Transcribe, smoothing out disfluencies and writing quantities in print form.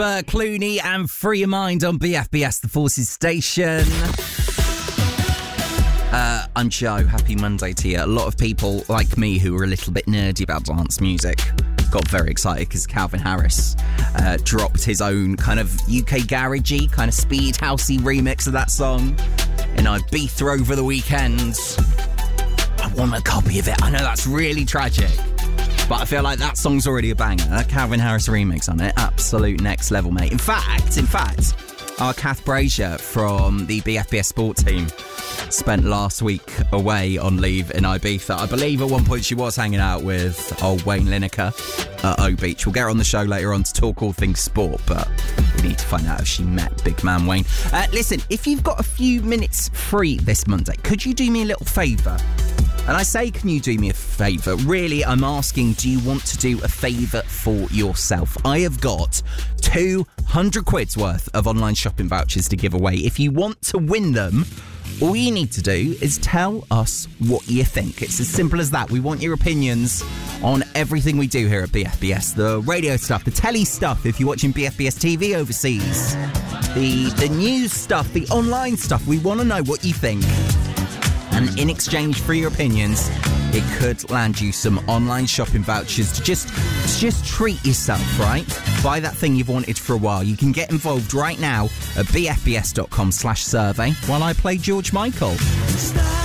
Clooney and Free Your Mind on BFBS, the Forces station. I'm Joe. Happy Monday to you. A lot of people like me who are a little bit nerdy about dance music got very excited because Calvin Harris dropped his own kind of UK garagey, kind of speed housey remix of that song in Ibiza over the weekend. I want a copy of it. I know that's really tragic, but I feel like that song's already a banger. That Calvin Harris remix on it, absolute next level, mate. In fact, our Kath Brazier from the BFBS Sport team spent last week away on leave in Ibiza. I believe at one point she was hanging out with old Wayne Lineker at O Beach. We'll get her on the show later on to talk all things sport, but we need to find out if she met big man Wayne. Listen, if you've got a few minutes free this Monday, could you do me a little favour? And I say, can you do me a favour? Really, I'm asking, do you want to do a favour for yourself? I have got 200 quid's worth of online shopping vouchers to give away. If you want to win them, all you need to do is tell us what you think. It's as simple as that. We want your opinions on everything we do here at BFBS. The radio stuff, the telly stuff, if you're watching BFBS TV overseas. The news stuff, the online stuff. We want to know what you think. And in exchange for your opinions, it could land you some online shopping vouchers to just treat yourself, right? Buy that thing you've wanted for a while. You can get involved right now at bfbs.com/survey while I play George Michael.